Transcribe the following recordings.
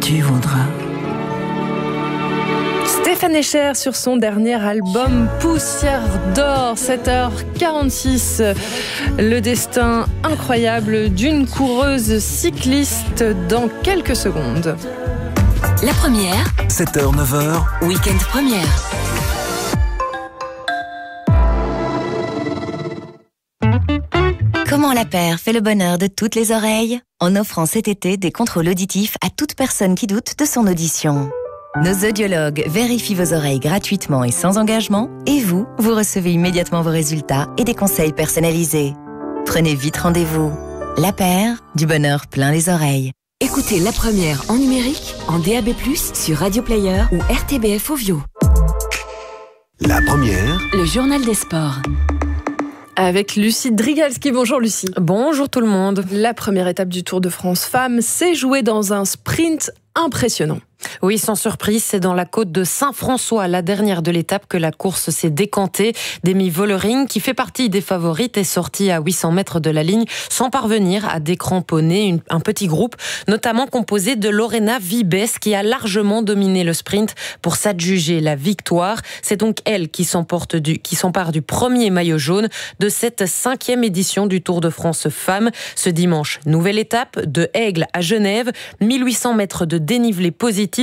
tu voudras. Stéphane Escher sur son dernier album Poussière d'or, 7h46. Le destin incroyable d'une coureuse cycliste dans quelques secondes. La première, 7h, 9h, week-end première. Comment la paire fait le bonheur de toutes les oreilles en offrant cet été des contrôles auditifs à toute personne qui doute de son audition. Nos audiologues vérifient vos oreilles gratuitement et sans engagement et vous recevez immédiatement vos résultats et des conseils personnalisés. Prenez vite rendez-vous. La paire, du bonheur plein les oreilles. Écoutez La Première en numérique, en DAB+, sur Radio Player ou RTBF Ovio. La première, Le journal des sports. Avec Lucie Drigalski. Bonjour Lucie. Bonjour tout le monde. La première étape du Tour de France Femmes s'est jouée dans un sprint impressionnant. Oui, sans surprise, c'est dans la côte de Saint-François, la dernière de l'étape, que la course s'est décantée. Demi Vollering, qui fait partie des favorites, est sortie à 800 mètres de la ligne sans parvenir à décramponner un petit groupe, notamment composé de Lorena Vibes, qui a largement dominé le sprint pour s'adjuger la victoire. C'est donc elle qui s'empare du premier maillot jaune de cette 5e édition du Tour de France Femmes. Ce dimanche, nouvelle étape de Aigle à Genève, 1800 mètres de dénivelé positif,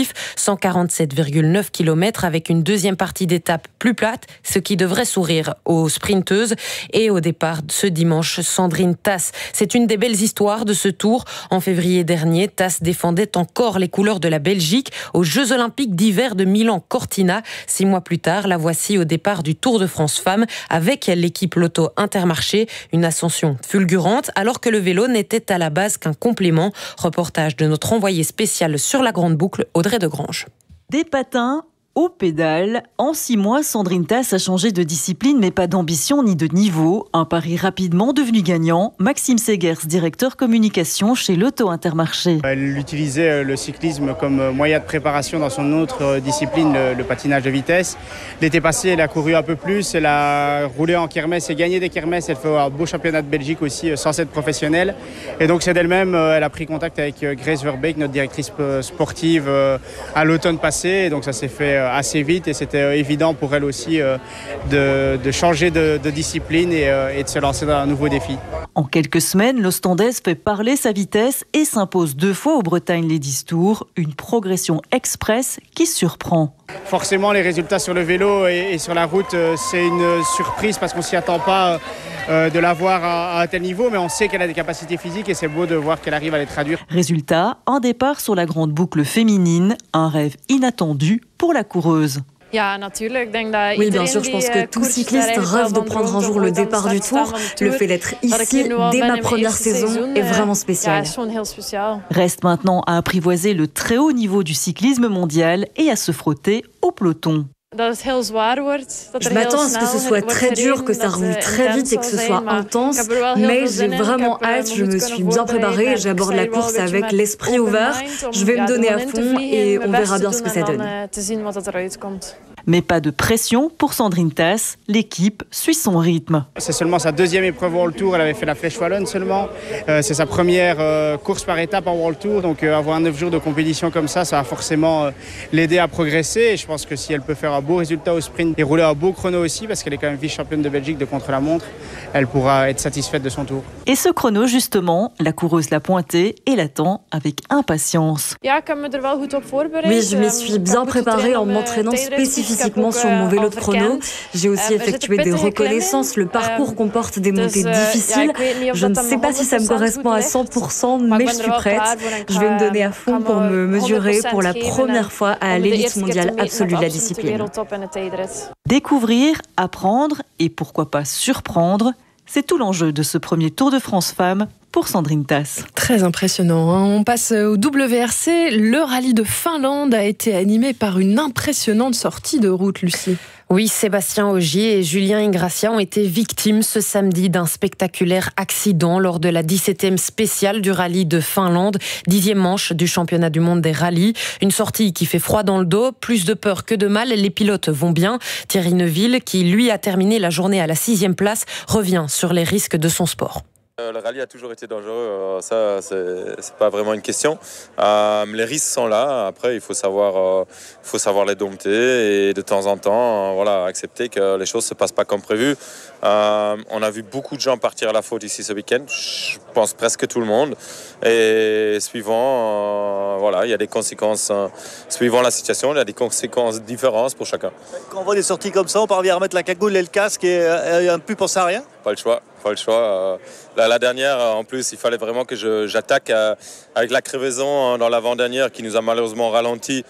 147,9 km avec une deuxième partie d'étape plus plate, ce qui devrait sourire aux sprinteuses. Et au départ ce dimanche, Sandrine Tass. C'est une des belles histoires de ce Tour. En février dernier, Tass défendait encore les couleurs de la Belgique aux Jeux Olympiques d'hiver de Milan-Cortina. 6 mois plus tard, la voici au départ du Tour de France Femmes avec l'équipe Lotto Intermarché. Une ascension fulgurante alors que le vélo n'était à la base qu'un complément. Reportage de notre envoyé spécial sur la Grande Boucle, Audrey de Grange. Des patins aux pédales. En 6 mois, Sandrine Tass a changé de discipline, mais pas d'ambition ni de niveau. Un pari rapidement devenu gagnant. Maxime Segers, directeur communication chez Lotto Intermarché. Elle utilisait le cyclisme comme moyen de préparation dans son autre discipline, le patinage de vitesse. L'été passé, elle a couru un peu plus, elle a roulé en kermesse et gagné des kermesses. Elle fait un beau championnat de Belgique aussi, sans être professionnelle. Et donc c'est d'elle-même, elle a pris contact avec Grace Verbeek, notre directrice sportive, à l'automne passé. Et donc ça s'est fait assez vite et c'était évident pour elle aussi de changer de discipline et de se lancer dans un nouveau défi. En quelques semaines, l'Ostandaise fait parler sa vitesse et s'impose 2 fois au Bretagne Ladies Tour. Une progression express qui surprend. Forcément, les résultats sur le vélo et sur la route, c'est une surprise parce qu'on ne s'y attend pas de la voir à un tel niveau, mais on sait qu'elle a des capacités physiques et c'est beau de voir qu'elle arrive à les traduire. Résultat, un départ sur la grande boucle féminine, un rêve inattendu pour la coureuse. Oui, bien sûr, je pense que tout cycliste rêve de prendre un jour le départ du Tour. Le fait d'être ici dès ma première saison est vraiment spécial. Reste maintenant à apprivoiser le très haut niveau du cyclisme mondial et à se frotter au peloton. Je m'attends à ce que ce soit très dur, que ça roule très vite et que ce soit intense, mais j'ai vraiment hâte, je me suis bien préparée et j'aborde la course avec l'esprit ouvert. Je vais me donner à fond et on verra bien ce que ça donne. Mais pas de pression pour Sandrine Tass, l'équipe suit son rythme. C'est seulement sa 2e épreuve World Tour, elle avait fait la Flèche Wallonne seulement. C'est sa première course par étape en World Tour, donc avoir 9 jours de compétition comme ça va forcément l'aider à progresser. Et je pense que si elle peut faire un beau résultat au sprint et rouler un beau chrono aussi, parce qu'elle est quand même vice-championne de Belgique de contre-la-montre, elle pourra être satisfaite de son tour. Et ce chrono, justement, la coureuse l'a pointé et l'attend avec impatience. Oui, je m'y suis bien préparée en m'entraînant spécifiquement sur mon vélo de chrono. J'ai aussi effectué des reconnaissances. Le parcours comporte des montées difficiles. Je ne sais pas si ça me correspond à 100%, mais je suis prête. Je vais me donner à fond pour me mesurer pour la première fois à l'élite mondiale absolue de la discipline. Découvrir, apprendre et pourquoi pas surprendre, c'est tout l'enjeu de ce premier Tour de France Femmes pour Sandrine Tass. Très impressionnant, hein. On passe au WRC. Le rallye de Finlande a été animé par une impressionnante sortie de route, Lucie. Oui, Sébastien Ogier et Julien Ingrassia ont été victimes ce samedi d'un spectaculaire accident lors de la 17e spéciale du rallye de Finlande, 10e manche du championnat du monde des rallyes. Une sortie qui fait froid dans le dos, plus de peur que de mal. Les pilotes vont bien. Thierry Neuville, qui lui a terminé la journée à la 6e place, revient sur les risques de son sport. Le rallye a toujours été dangereux, ça c'est pas vraiment une question. Les risques sont là, après il faut savoir les dompter et de temps en temps accepter que les choses se passent pas comme prévu. On a vu beaucoup de gens partir à la faute ici ce week-end, je pense presque tout le monde. Et suivant, il y a des conséquences, suivant la situation, il y a des conséquences différentes pour chacun. Quand on voit des sorties comme ça, on parvient à remettre la cagoule et le casque et ne plus penser à rien? Pas le choix. La dernière, en plus, il fallait vraiment que j'attaque avec la crevaison dans l'avant-dernière qui nous a malheureusement ralenti.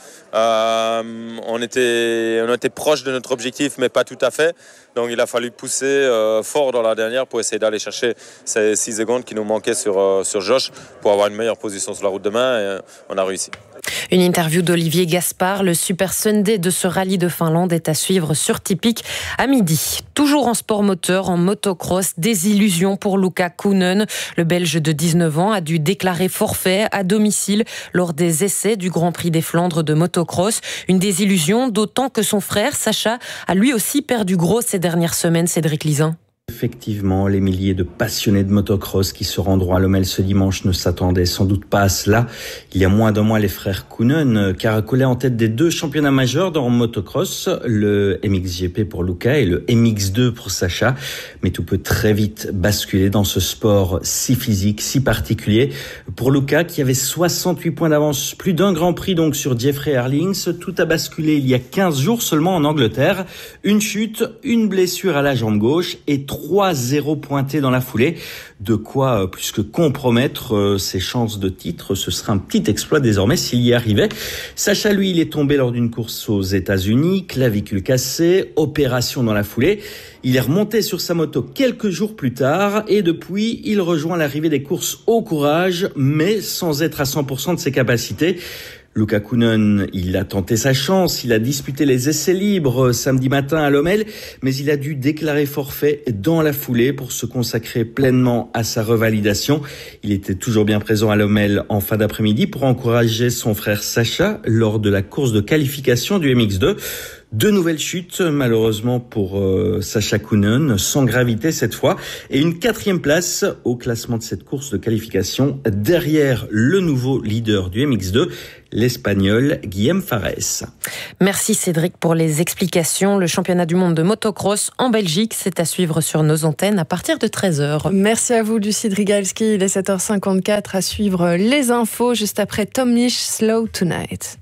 On était proche de notre objectif, mais pas tout à fait. Donc il a fallu pousser fort dans la dernière pour essayer d'aller chercher ces 6 secondes qui nous manquaient sur Josh pour avoir une meilleure position sur la route demain. Et on a réussi. Une interview d'Olivier Gaspard. Le Super Sunday de ce rallye de Finlande est à suivre sur Tipic à midi. Toujours en sport moteur, en motocross, désillusion pour Luca Koenen. Le Belge de 19 ans a dû déclarer forfait à domicile lors des essais du Grand Prix des Flandres de motocross. Une désillusion, d'autant que son frère, Sacha, a lui aussi perdu gros ces dernières semaines. Cédric Lizin. Effectivement, les milliers de passionnés de motocross qui se rendront à Lommel ce dimanche ne s'attendaient sans doute pas à cela. Il y a moins d'un mois, les frères Koenen caracolaient en tête des 2 championnats majeurs dans motocross, le MXGP pour Luca et le MX2 pour Sacha. Mais tout peut très vite basculer dans ce sport si physique, si particulier. Pour Luca, qui avait 68 points d'avance, plus d'un Grand Prix donc sur Jeffrey Herlings, tout a basculé il y a 15 jours seulement en Angleterre. Une chute, une blessure à la jambe gauche et 3-0 pointés dans la foulée, de quoi plus que compromettre ses chances de titre. Ce sera un petit exploit désormais s'il y arrivait. Sacha, lui, il est tombé lors d'une course aux États-Unis, clavicule cassée, opération dans la foulée. Il est remonté sur sa moto quelques jours plus tard et depuis, il rejoint l'arrivée des courses au courage, mais sans être à 100% de ses capacités. Luca Koenen, il a tenté sa chance, il a disputé les essais libres samedi matin à Lommel, mais il a dû déclarer forfait dans la foulée pour se consacrer pleinement à sa revalidation. Il était toujours bien présent à Lommel en fin d'après-midi pour encourager son frère Sacha lors de la course de qualification du MX2. 2 nouvelles chutes, malheureusement pour Sacha Koenen, sans gravité cette fois, et une 4e place au classement de cette course de qualification, derrière le nouveau leader du MX2, l'Espagnol Guillem Fares. Merci Cédric pour les explications. Le championnat du monde de motocross en Belgique, c'est à suivre sur nos antennes à partir de 13h. Merci à vous Lucie Drigalski, il est 7h54, à suivre les infos juste après Tom Misch, Slow Tonight.